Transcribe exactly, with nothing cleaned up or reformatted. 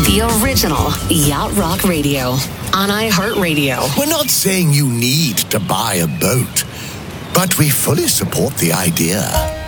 The original Yacht Rock Radio on iHeartRadio. We're not saying you need to buy a boat, but we fully support the idea.